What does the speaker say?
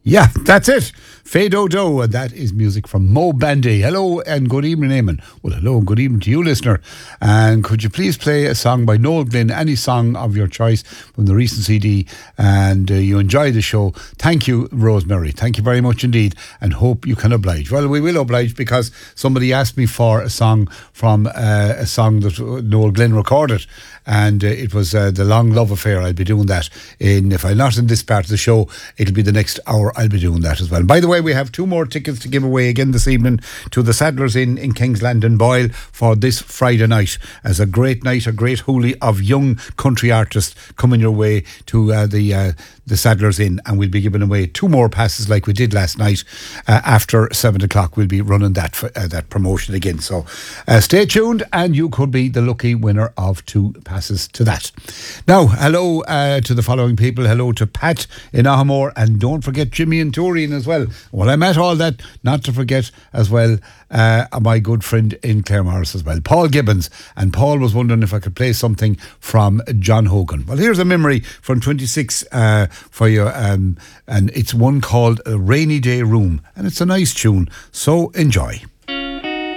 Yeah, that's it. Fado Do, and that is music from Mo Bandy. Hello and good evening, Eamon. Well, hello and good evening to you, listener. And could you please play a song by Noel Glynn, any song of your choice from the recent CD, and you enjoy the show. Thank you, Rosemary. Thank you very much indeed, and hope you can oblige. Well, we will oblige because somebody asked me for a song from a song that Noel Glynn recorded, and it was The Long Love Affair. I'll be doing that if I'm not in this part of the show, it'll be the next hour. I'll be doing that as well. By the way, we have 2 more tickets to give away again this evening to the Saddlers Inn in Kingsland and Boyle for this Friday night, as a great night, a great hoolie of young country artists coming your way to the Saddlers Inn, and we'll be giving away 2 more passes like we did last night. After 7 o'clock we'll be running that promotion again, so stay tuned and you could be the lucky winner of 2 passes to that. Now, hello to the following people. Hello to Pat in Ahamore, and don't forget Jimmy and Toreen as well. Well, I'm at all that, not to forget as well my good friend in Claremorris as well, Paul Gibbons. And Paul was wondering if I could play something from John Hogan. Well, here's a memory from 26 for you, and it's one called A Rainy Day Room, and it's a nice tune, so enjoy.